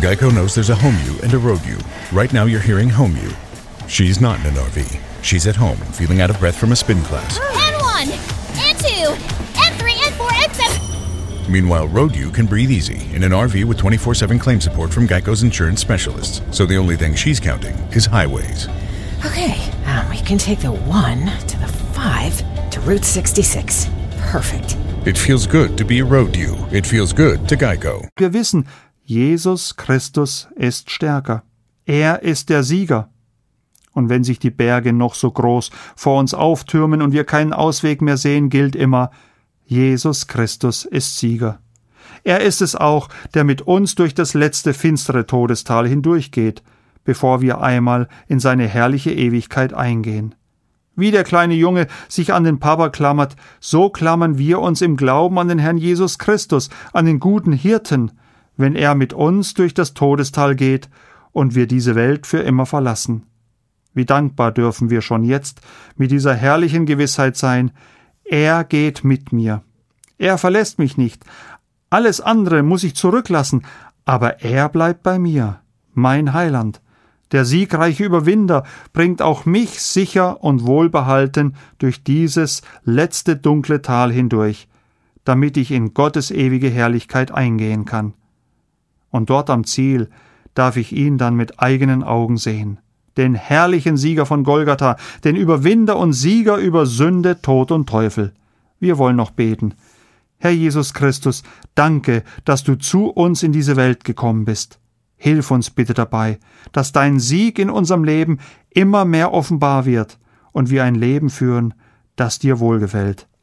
Geico knows there's a home you and a road you. Right now you're hearing home you. She's not in an RV. She's at home, feeling out of breath from a spin class. N1, N2, N3, N4, N7. Meanwhile, road you can breathe easy in an RV with 24/7 claim support from Geico's insurance specialists. So the only thing she's counting is highways. Okay, we can take the 1 to the 5 to Route 66. Perfect. It feels good to be a road you. It feels good to Geico. Wir wissen, Jesus Christus ist stärker. Er ist der Sieger. Und wenn sich die Berge noch so groß vor uns auftürmen und wir keinen Ausweg mehr sehen, gilt immer, Jesus Christus ist Sieger. Er ist es auch, der mit uns durch das letzte finstere Todestal hindurchgeht, bevor wir einmal in seine herrliche Ewigkeit eingehen. Wie der kleine Junge sich an den Papa klammert, so klammern wir uns im Glauben an den Herrn Jesus Christus, an den guten Hirten, wenn er mit uns durch das Todestal geht und wir diese Welt für immer verlassen. Wie dankbar dürfen wir schon jetzt mit dieser herrlichen Gewissheit sein, er geht mit mir. Er verlässt mich nicht. Alles andere muss ich zurücklassen, aber er bleibt bei mir, mein Heiland. Der siegreiche Überwinder bringt auch mich sicher und wohlbehalten durch dieses letzte dunkle Tal hindurch, damit ich in Gottes ewige Herrlichkeit eingehen kann. Und dort am Ziel darf ich ihn dann mit eigenen Augen sehen, den herrlichen Sieger von Golgatha, den Überwinder und Sieger über Sünde, Tod und Teufel. Wir wollen noch beten. Herr Jesus Christus, danke, dass du zu uns in diese Welt gekommen bist. Hilf uns bitte dabei, dass dein Sieg in unserem Leben immer mehr offenbar wird und wir ein Leben führen, das dir wohlgefällt.